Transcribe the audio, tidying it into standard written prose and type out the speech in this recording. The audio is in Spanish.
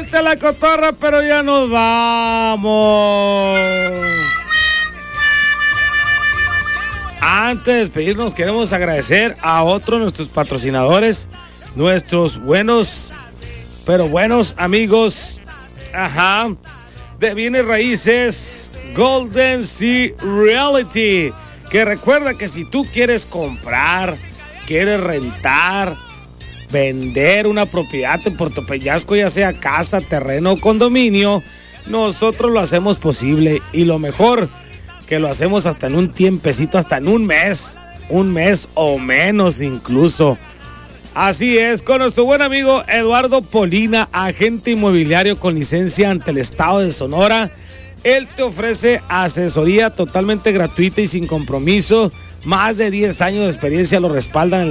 Suelta la cotorra, pero ya nos vamos. Antes de despedirnos, queremos agradecer a otro de nuestros patrocinadores, nuestros buenos, pero buenos amigos, de bienes raíces, Golden Sea Realty, que recuerda que si tú quieres comprar, quieres rentar, vender una propiedad en Puerto Peñasco, ya sea casa, terreno o condominio, nosotros lo hacemos posible, y lo mejor, que lo hacemos hasta en un tiempecito, hasta en un mes o menos incluso. Así es, con nuestro buen amigo Eduardo Polina, agente inmobiliario con licencia ante el estado de Sonora. Él te ofrece asesoría totalmente gratuita y sin compromiso. Más de 10 años de experiencia lo respaldan en